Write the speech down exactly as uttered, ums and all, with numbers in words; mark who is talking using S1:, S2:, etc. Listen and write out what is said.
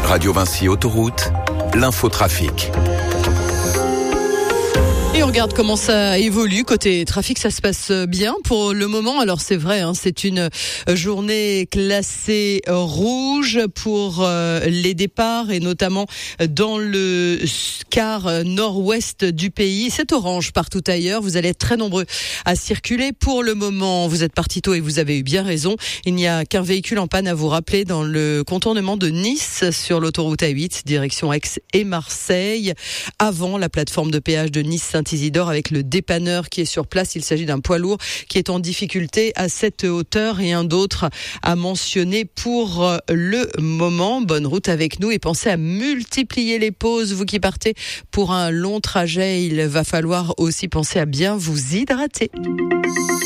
S1: Radio Vinci Autoroute, l'infotrafic.
S2: Et on regarde comment ça évolue. Côté trafic, ça se passe bien pour le moment. Alors c'est vrai, hein, c'est une journée classée rouge pour euh, les départs et notamment dans le quart nord-ouest du pays. C'est orange partout ailleurs. Vous allez être très nombreux à circuler. Pour le moment, vous êtes partis tôt et vous avez eu bien raison. Il n'y a qu'un véhicule en panne à vous rappeler dans le contournement de Nice sur l'autoroute A huit, direction Aix et Marseille, avant la plateforme de péage de Nice-Saint-Isidore avec le dépanneur qui est sur place. Il s'agit d'un poids lourd qui est en difficulté à cette hauteur et un d'autre à mentionner pour le moment. Bonne route avec nous et pensez à multiplier les pauses. Vous qui partez pour un long trajet, il va falloir aussi penser à bien vous hydrater.